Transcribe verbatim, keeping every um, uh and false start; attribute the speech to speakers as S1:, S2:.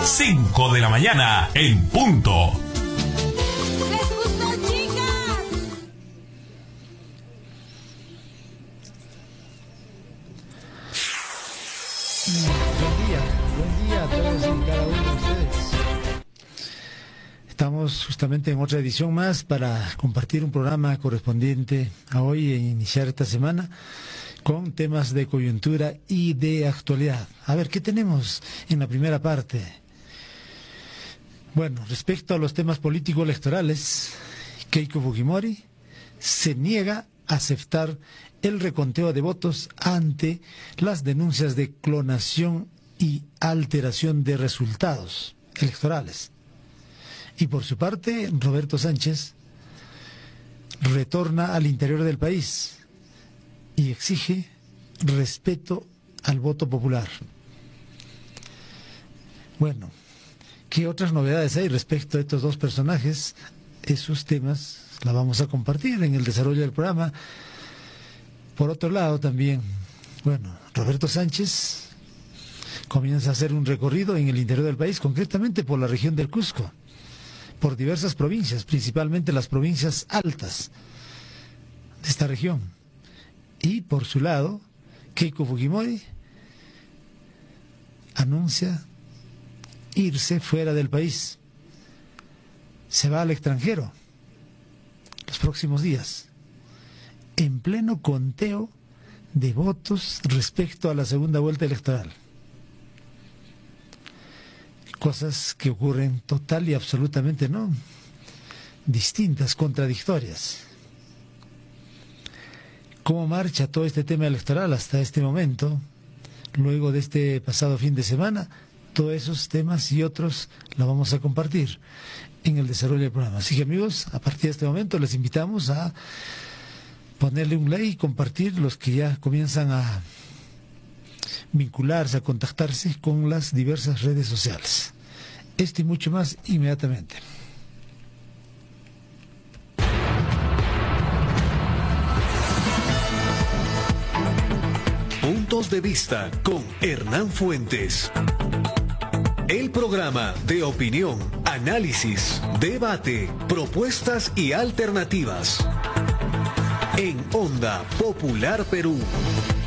S1: cinco de la mañana en punto.
S2: ¡Les gustó, chicas!
S3: Buen día, buen día a todos y cada uno de ustedes. Estamos justamente en otra edición más para compartir un programa correspondiente a hoy e iniciar esta semana con temas de coyuntura y de actualidad. A ver, ¿qué tenemos en la primera parte? Bueno, respecto a los temas político-electorales, Keiko Fujimori se niega a aceptar el reconteo de votos ante las denuncias de clonación y alteración de resultados electorales. Y por su parte, Roberto Sánchez retorna al interior del país y exige respeto al voto popular. Bueno, ¿qué otras novedades hay respecto a estos dos personajes? Esos temas la vamos a compartir en el desarrollo del programa. Por otro lado también, bueno, Roberto Sánchez comienza a hacer un recorrido en el interior del país, concretamente por la región del Cusco, por diversas provincias, principalmente las provincias altas de esta región. Y por su lado, Keiko Fujimori anuncia irse fuera del país. Se va al extranjero los próximos días, en pleno conteo de votos respecto a la segunda vuelta electoral. Cosas que ocurren total y absolutamente no distintas, contradictorias. ¿Cómo marcha todo este tema electoral hasta este momento, luego de este pasado fin de semana? Todos esos temas y otros los vamos a compartir en el desarrollo del programa. Así que, amigos, a partir de este momento les invitamos a ponerle un like y compartir los que ya comienzan a vincularse, a contactarse con las diversas redes sociales. Esto y mucho más inmediatamente.
S4: Puntos de vista con Hernán Fuentes. El programa de opinión, análisis, debate, propuestas y alternativas. En Onda Popular Perú.